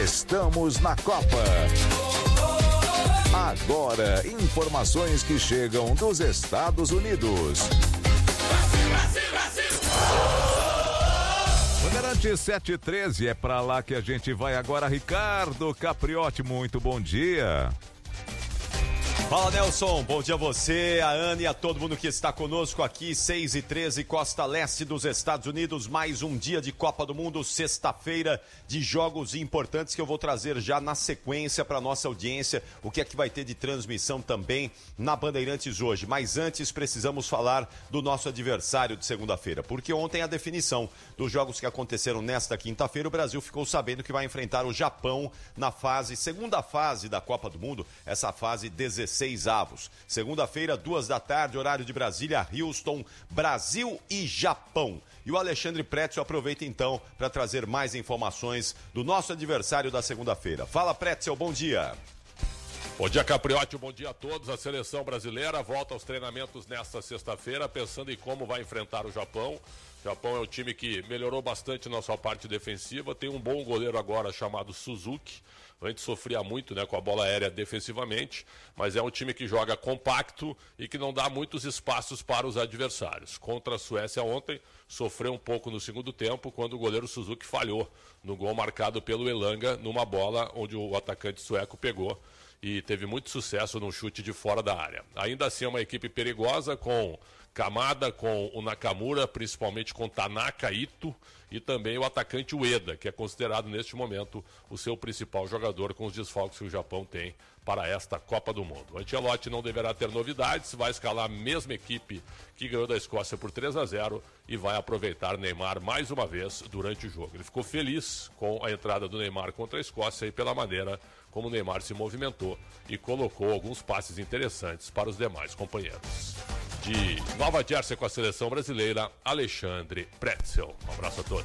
Estamos na Copa. Agora, informações que chegam dos Estados Unidos. Bandeirante 713, é pra lá que a gente vai agora. Ricardo Capriotti, muito bom dia. Fala, Nelson, bom dia a você, a Ana e a todo mundo que está conosco aqui, 6h13, Costa Leste dos Estados Unidos, mais um dia de Copa do Mundo, sexta-feira de jogos importantes que eu vou trazer já na sequência para nossa audiência, o que é que vai ter de transmissão também na Bandeirantes hoje. Mas antes precisamos falar do nosso adversário de segunda-feira, porque ontem a definição dos jogos que aconteceram nesta quinta-feira, o Brasil ficou sabendo que vai enfrentar o Japão na segunda fase da Copa do Mundo, essa fase 16 avos. Segunda-feira, 14h, horário de Brasília, Houston, Brasil e Japão. E o Alexandre Pretzel aproveita então para trazer mais informações do nosso adversário da segunda-feira. Fala, Pretzel, bom dia. Bom dia, Capriotti, bom dia a todos. A seleção brasileira volta aos treinamentos nesta sexta-feira, pensando em como vai enfrentar o Japão. O Japão é um time que melhorou bastante na sua parte defensiva, tem um bom goleiro agora chamado Suzuki. A gente sofria muito, né, com a bola aérea defensivamente, mas é um time que joga compacto e que não dá muitos espaços para os adversários. Contra a Suécia ontem, sofreu um pouco no segundo tempo, quando o goleiro Suzuki falhou no gol marcado pelo Elanga, numa bola onde o atacante sueco pegou e teve muito sucesso num chute de fora da área. Ainda assim é uma equipe perigosa, com Kamada, com o Nakamura, principalmente com Tanaka Ito, e também o atacante Ueda, que é considerado neste momento o seu principal jogador, com os desfalques que o Japão tem para esta Copa do Mundo. O Ancelotti não deverá ter novidades, vai escalar a mesma equipe que ganhou da Escócia por 3-0 e vai aproveitar Neymar mais uma vez durante o jogo. Ele ficou feliz com a entrada do Neymar contra a Escócia e pela maneira como o Neymar se movimentou e colocou alguns passes interessantes para os demais companheiros. De Nova Jersey com a seleção brasileira, Alexandre Pretzel. Um abraço a todos.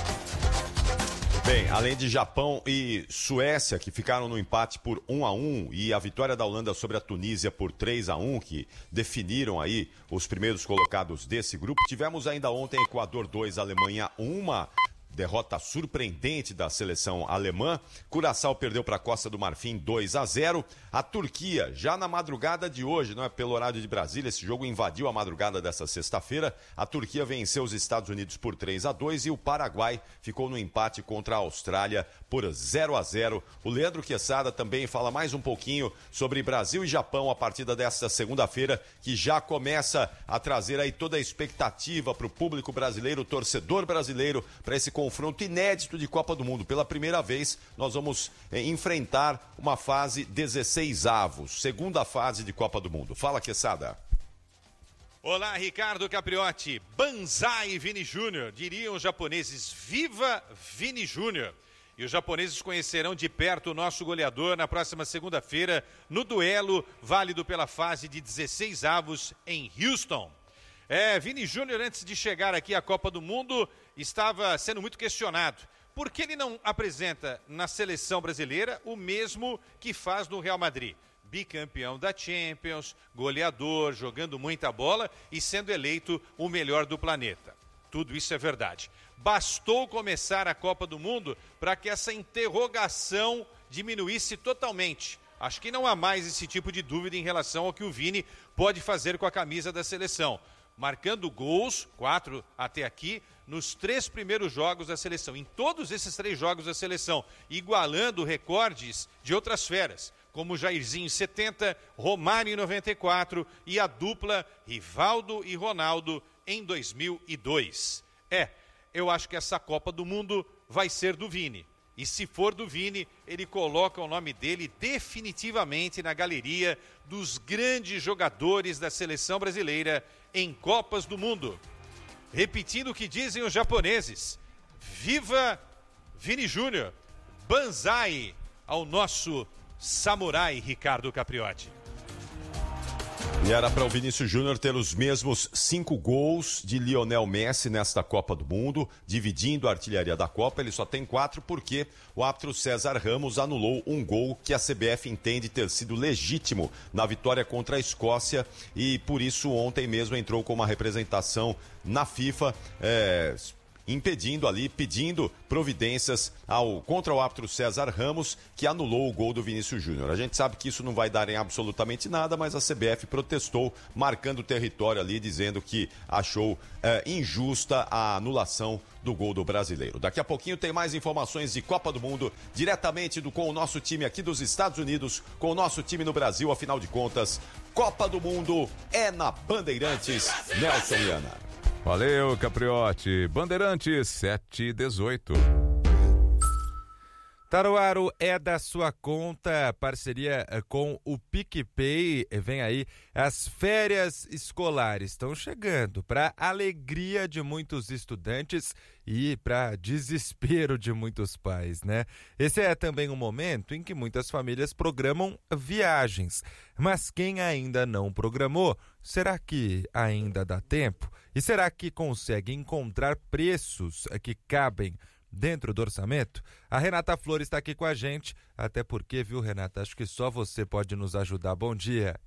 Bem, além de Japão e Suécia, que ficaram no empate por 1-1, e a vitória da Holanda sobre a Tunísia por 3-1, que definiram aí os primeiros colocados desse grupo, tivemos ainda ontem Equador 2, Alemanha 1, derrota surpreendente da seleção alemã. Curaçao perdeu para a Costa do Marfim 2-0. A Turquia, já na madrugada de hoje, não é pelo horário de Brasília, esse jogo invadiu a madrugada dessa sexta-feira. A Turquia venceu os Estados Unidos por 3-2 e o Paraguai ficou no empate contra a Austrália por 0-0. O Leandro Quesada também fala mais um pouquinho sobre Brasil e Japão a partir desta segunda-feira, que já começa a trazer aí toda a expectativa para o público brasileiro, o torcedor brasileiro, para esse confronto inédito de Copa do Mundo. Pela primeira vez, nós vamos enfrentar uma fase 16 avos, segunda fase de Copa do Mundo. Fala, Quesada. Olá, Ricardo Capriotti. Banzai Vini Júnior, diriam os japoneses. Viva Vini Júnior. E os japoneses conhecerão de perto o nosso goleador na próxima segunda-feira, no duelo válido pela fase de 16 avos em Houston. Vini Júnior, antes de chegar aqui à Copa do Mundo, estava sendo muito questionado. Por que ele não apresenta na seleção brasileira o mesmo que faz no Real Madrid? Bicampeão da Champions, goleador, jogando muita bola e sendo eleito o melhor do planeta. Tudo isso é verdade. Bastou começar a Copa do Mundo para que essa interrogação diminuísse totalmente. Acho que não há mais esse tipo de dúvida em relação ao que o Vini pode fazer com a camisa da seleção. Marcando gols, 4 até aqui, nos 3 primeiros jogos da seleção. Em todos esses 3 jogos da seleção, igualando recordes de outras feras, como Jairzinho em 70, Romário em 94 e a dupla Rivaldo e Ronaldo em 2002. Eu acho que essa Copa do Mundo vai ser do Vini. E se for do Vini, ele coloca o nome dele definitivamente na galeria dos grandes jogadores da seleção brasileira em Copas do Mundo. Repetindo o que dizem os japoneses, viva Vini Júnior, banzai ao nosso samurai Ricardo Capriotti. E era para o Vinícius Júnior ter os mesmos 5 gols de Lionel Messi nesta Copa do Mundo, dividindo a artilharia da Copa. Ele só tem 4 porque o árbitro César Ramos anulou um gol que a CBF entende ter sido legítimo na vitória contra a Escócia e por isso ontem mesmo entrou com uma representação na FIFA, impedindo ali, pedindo providências contra o árbitro César Ramos, que anulou o gol do Vinícius Júnior. A gente sabe que isso não vai dar em absolutamente nada, mas a CBF protestou, marcando o território ali, dizendo que achou injusta a anulação do gol do brasileiro. Daqui a pouquinho tem mais informações de Copa do Mundo, diretamente com o nosso time aqui dos Estados Unidos, com o nosso time no Brasil, afinal de contas, Copa do Mundo é na Bandeirantes. Nelson e Ana. Valeu, Capriotti. Bandeirantes 718. Taruaro é da sua conta, parceria com o PicPay. Vem aí, as férias escolares estão chegando para alegria de muitos estudantes e para desespero de muitos pais, né? Esse é também um momento em que muitas famílias programam viagens. Mas quem ainda não programou, será que ainda dá tempo? E será que consegue encontrar preços que cabem dentro do orçamento? A Renata Flores está aqui com a gente, até porque, viu, Renata, acho que só você pode nos ajudar. Bom dia.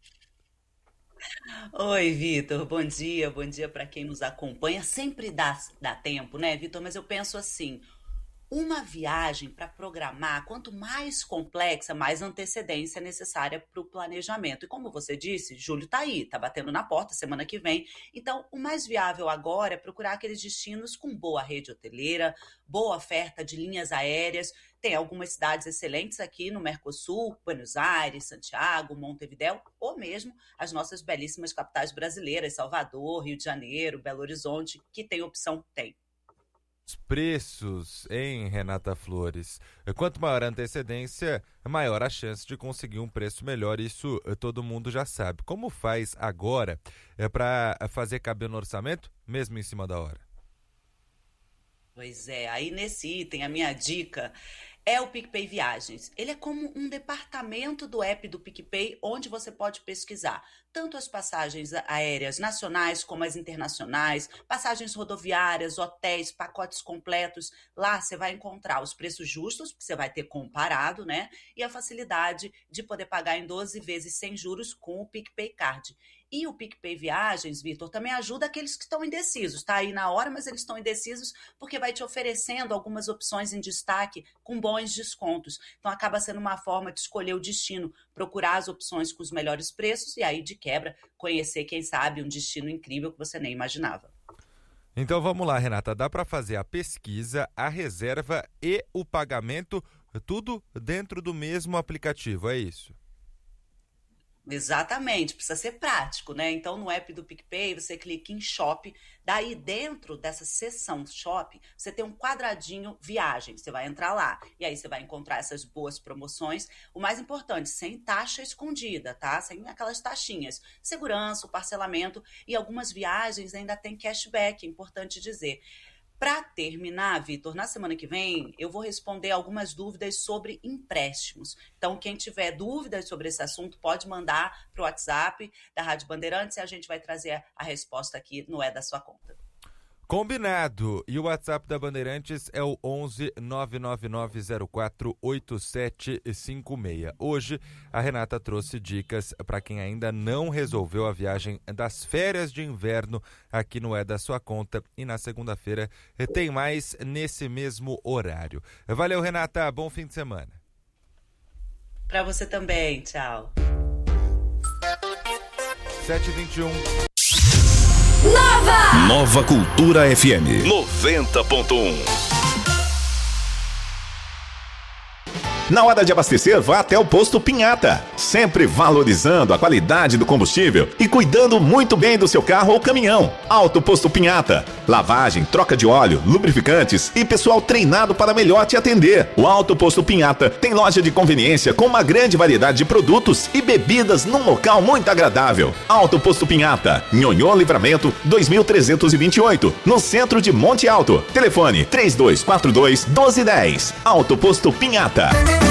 Oi, Vitor, bom dia para quem nos acompanha. Sempre dá tempo, né, Vitor? Mas eu penso assim, uma viagem para programar, quanto mais complexa, mais antecedência necessária para o planejamento. E como você disse, julho está aí, está batendo na porta semana que vem. Então, o mais viável agora é procurar aqueles destinos com boa rede hoteleira, boa oferta de linhas aéreas. Tem algumas cidades excelentes aqui no Mercosul, Buenos Aires, Santiago, Montevidéu, ou mesmo as nossas belíssimas capitais brasileiras, Salvador, Rio de Janeiro, Belo Horizonte, que tem opção, tem. Os preços, hein, Renata Flores? Quanto maior a antecedência, maior a chance de conseguir um preço melhor. Isso todo mundo já sabe. Como faz agora para fazer caber no orçamento, mesmo em cima da hora? Pois é, aí nesse item, a minha dica é o PicPay Viagens. Ele é como um departamento do app do PicPay, onde você pode pesquisar tanto as passagens aéreas nacionais como as internacionais, passagens rodoviárias, hotéis, pacotes completos. Lá você vai encontrar os preços justos, porque você vai ter comparado, né? E a facilidade de poder pagar em 12 vezes sem juros com o PicPay Card. E o PicPay Viagens, Vitor, também ajuda aqueles que estão indecisos. Está aí na hora, mas eles estão indecisos porque vai te oferecendo algumas opções em destaque com bons descontos. Então, acaba sendo uma forma de escolher o destino, procurar as opções com os melhores preços e aí, de quebra, conhecer, quem sabe, um destino incrível que você nem imaginava. Então, vamos lá, Renata. Dá para fazer a pesquisa, a reserva e o pagamento, tudo dentro do mesmo aplicativo, é isso? Exatamente, precisa ser prático, né? Então, no app do PicPay, você clica em Shop, daí dentro dessa seção Shop, você tem um quadradinho Viagem, você vai entrar lá, e aí você vai encontrar essas boas promoções. O mais importante, sem taxa escondida, tá? Sem aquelas taxinhas. Segurança, o parcelamento e algumas viagens ainda tem cashback, é importante dizer. Para terminar, Vitor, na semana que vem eu vou responder algumas dúvidas sobre empréstimos. Então, quem tiver dúvidas sobre esse assunto pode mandar para o WhatsApp da Rádio Bandeirantes e a gente vai trazer a resposta aqui no É da Sua Conta. Combinado. E o WhatsApp da Bandeirantes é o 11 99904 8756. Hoje, a Renata trouxe dicas para quem ainda não resolveu a viagem das férias de inverno aqui no É da Sua Conta. E na segunda-feira tem mais nesse mesmo horário. Valeu, Renata. Bom fim de semana. Para você também. Tchau. 7h21. Nova Cultura FM 90.1. Na hora de abastecer, vá até o Posto Pinhata, sempre valorizando a qualidade do combustível e cuidando muito bem do seu carro ou caminhão. Auto Posto Pinhata, lavagem, troca de óleo, lubrificantes e pessoal treinado para melhor te atender. O Auto Posto Pinhata tem loja de conveniência com uma grande variedade de produtos e bebidas num local muito agradável. Auto Posto Pinhata, Nhonhô Livramento 2328, no centro de Monte Alto. Telefone 3242-1210. Auto Posto Pinhata.